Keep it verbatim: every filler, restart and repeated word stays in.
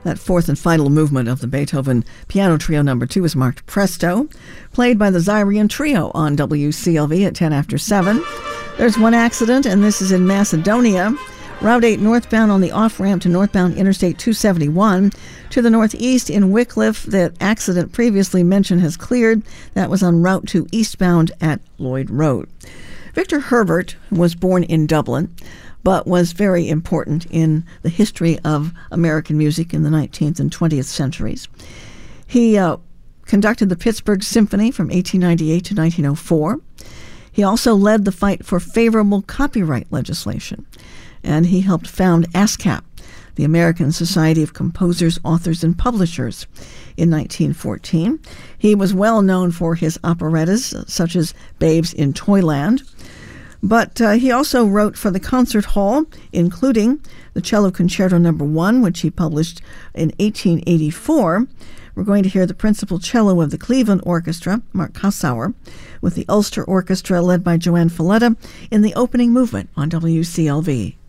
That fourth and final movement of the Beethoven Piano Trio Number Two is marked Presto, played by the Zyrian Trio on W C L V at ten after seven. There's one accident, and this is in Macedonia. Route eight northbound on the off-ramp to northbound Interstate two seventy-one. To the northeast in Wycliffe, that accident previously mentioned has cleared. That was on Route two eastbound at Lloyd Road. Victor Herbert was born in Dublin, but was very important in the history of American music in the nineteenth and twentieth centuries. He uh, conducted the Pittsburgh Symphony from eighteen ninety-eight to nineteen oh four. He also led the fight for favorable copyright legislation, and he helped found ASCAP, the American Society of Composers, Authors, and Publishers, in nineteen fourteen. He was well known for his operettas, such as Babes in Toyland. But uh, he also wrote for the concert hall, including the Cello Concerto Number One, which he published in eighteen eighty-four. We're going to hear the principal cello of the Cleveland Orchestra, Mark Kassauer, with the Ulster Orchestra led by Joanne Falletta in the opening movement on W C L V.